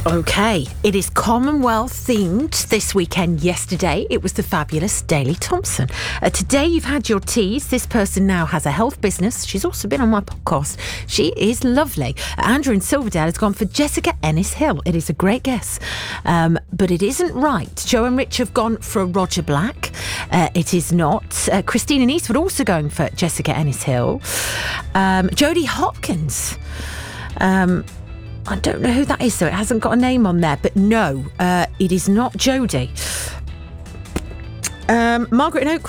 Okay, it is Commonwealth themed this weekend. Yesterday, it was the fabulous Daley Thompson. Today, you've had your teas. This person now has a health business. She's also been on my podcast. She is lovely. Andrew in Silverdale has gone for Jessica Ennis-Hill. It is a great guess, but it isn't right. Joe and Rich have gone for Roger Black. It is not. Christine and Eastwood also going for Jessica Ennis-Hill. Jodie Hopkins. I don't know who that is, so it hasn't got a name on there. But no, it is not Jodie. Margaret in Oak